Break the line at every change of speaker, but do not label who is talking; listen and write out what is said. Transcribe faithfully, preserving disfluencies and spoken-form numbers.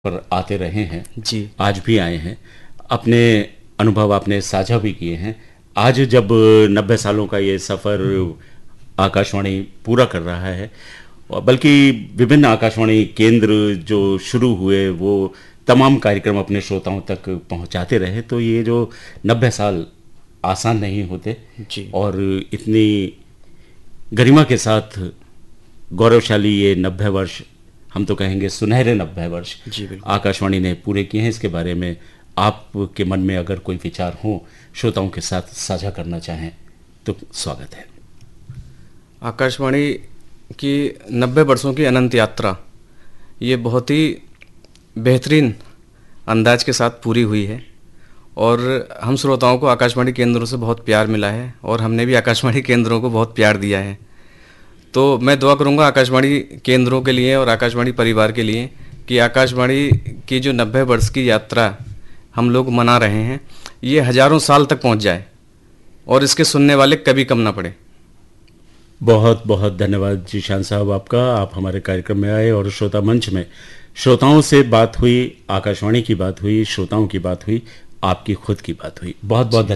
पर आते रहे हैं,
जी।
आज भी आए हैं, अपने अनुभव आपने साझा भी किए हैं। आज जब नब्बे सालों का ये सफ़र आकाशवाणी पूरा कर रहा है, और बल्कि विभिन्न आकाशवाणी केंद्र जो शुरू हुए वो तमाम कार्यक्रम अपने श्रोताओं तक पहुंचाते रहे, तो ये जो नब्बे साल आसान नहीं होते
जी।
और इतनी गरिमा के साथ गौरवशाली ये नब्बे वर्ष, हम तो कहेंगे सुनहरे नब्बे वर्ष
जी बिल्कुल।
आकाशवाणी ने पूरे किए हैं। इसके बारे में आपके मन में अगर कोई विचार हो, श्रोताओं के साथ साझा करना चाहें तो स्वागत है।
आकाशवाणी की नब्बे वर्षों की अनंत यात्रा ये बहुत ही बेहतरीन अंदाज के साथ पूरी हुई है और हम श्रोताओं को आकाशवाणी केंद्रों से बहुत प्यार मिला है और हमने भी आकाशवाणी केंद्रों को बहुत प्यार दिया है। तो मैं दुआ करूंगा आकाशवाणी केंद्रों के लिए और आकाशवाणी परिवार के लिए कि आकाशवाणी की जो नब्बे वर्ष की यात्रा हम लोग मना रहे हैं ये हज़ारों साल तक पहुंच जाए और इसके सुनने वाले कभी कम ना पड़े।
बहुत बहुत धन्यवाद जीशान साहब आपका। आप हमारे कार्यक्रम में आए और श्रोता मंच में श्रोताओं से बात हुई, आकाशवाणी की बात हुई, श्रोताओं की बात हुई, आपकी खुद की बात हुई। बहुत बहुत